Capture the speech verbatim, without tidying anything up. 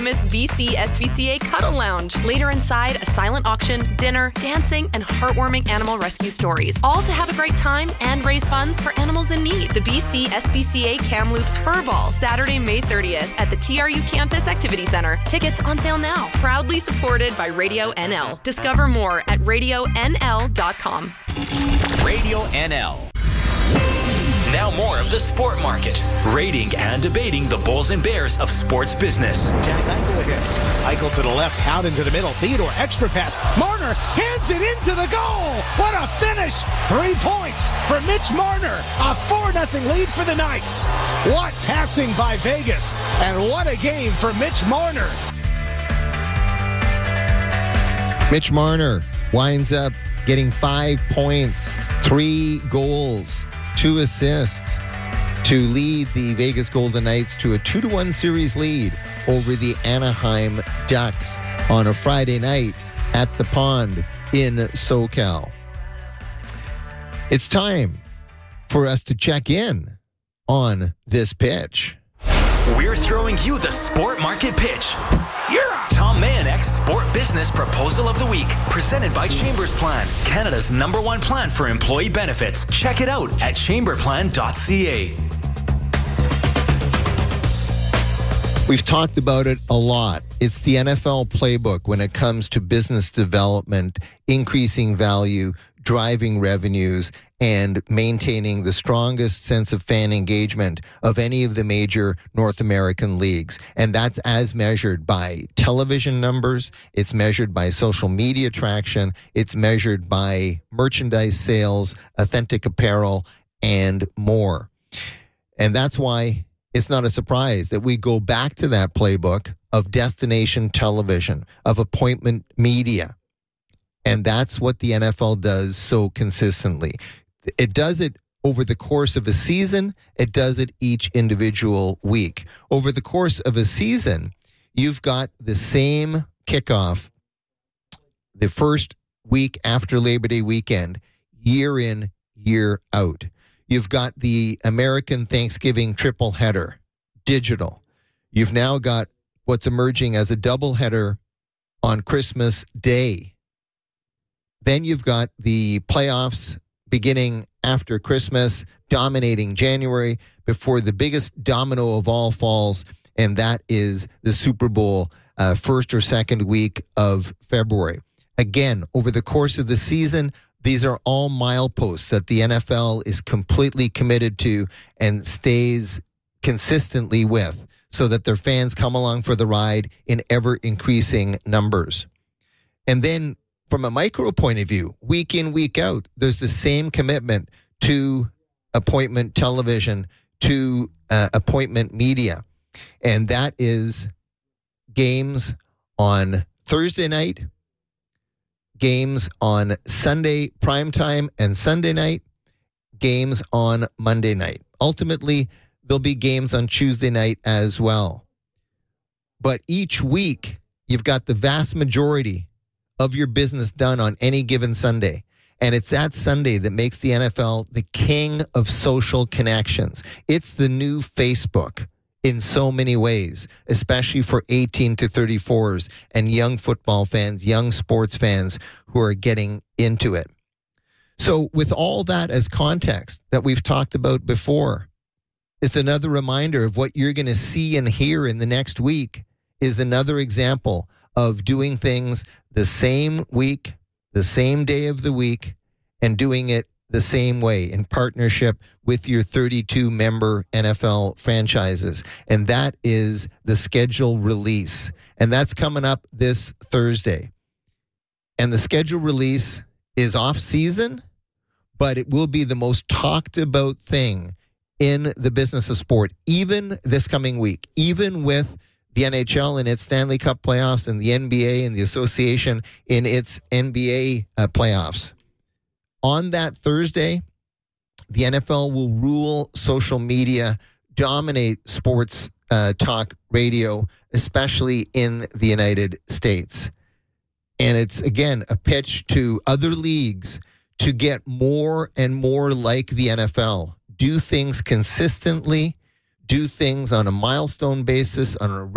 Miss B C S P C A Cuddle Lounge. Later inside, a silent auction, dinner, dancing, and heartwarming animal rescue stories. All to have a great time and raise funds for animals in need. The B C S P C A Kamloops Fur Ball, Saturday, May thirtieth at the T R U Campus Activity Center. Tickets on sale now. Proudly supported by Radio N L. Discover more at radio n l dot com. Radio N L. Now more of the Sport Market, rating and debating the Bulls and Bears of sports business. Jack Eichel ahead. Eichel to the left, Howden to the middle. Theodore, extra pass. Marner hands it into the goal. What a finish. Three points for Mitch Marner. A four nothing lead for the Knights. What passing by Vegas. And what a game for Mitch Marner. Mitch Marner winds up getting five points, three goals, two assists to lead the Vegas Golden Knights to a two to one series lead over the Anaheim Ducks on a Friday night at the Pond in SoCal. It's time for us to check in on this pitch. We're throwing you the Sport Market Pitch. Yeah! Tom Mayenek's Sport Business Proposal of the Week, presented by Chambers Plan, Canada's number one plan for employee benefits. Check it out at chamber plan dot c a. We've talked about it a lot. It's the N F L playbook when it comes to business development, increasing value, driving revenues, and maintaining the strongest sense of fan engagement of any of the major North American leagues. And that's as measured by television numbers, it's measured by social media traction, it's measured by merchandise sales, authentic apparel, and more. And that's why it's not a surprise that we go back to that playbook of destination television, of appointment media. And that's what the N F L does so consistently. It does it over the course of a season. It does it each individual week. Over the course of a season, you've got the same kickoff the first week after Labor Day weekend, year in, year out. You've got the American Thanksgiving triple header, digital. You've now got what's emerging as a double header on Christmas Day. Then you've got the playoffs beginning after Christmas, dominating January before the biggest domino of all falls, and that is the Super Bowl uh, first or second week of February. Again, over the course of the season, these are all mileposts that the N F L is completely committed to and stays consistently with so that their fans come along for the ride in ever-increasing numbers. And then from a micro point of view, week in, week out, there's the same commitment to appointment television, to uh, appointment media. And that is games on Thursday night, games on Sunday primetime and Sunday night, games on Monday night. Ultimately, there'll be games on Tuesday night as well. But each week, you've got the vast majority of your business done on any given Sunday. And it's that Sunday that makes the N F L the king of social connections. It's the new Facebook in so many ways, especially for eighteen to thirty-fours and young football fans, young sports fans who are getting into it. So with all that as context that we've talked about before, it's another reminder of what you're going to see and hear in the next week is another example of doing things the same week, the same day of the week, and doing it the same way in partnership with your thirty-two member N F L franchises. And that is the schedule release. And that's coming up this Thursday. And the schedule release is off season, but it will be the most talked about thing in the business of sport, even this coming week, even with the N H L in its Stanley Cup playoffs and the N B A and the association in its N B A uh, playoffs. On that Thursday, the N F L will rule social media, dominate sports uh, talk radio, especially in the United States. And it's, again, a pitch to other leagues to get more and more like the N F L. Do things consistently, do things on a milestone basis, on a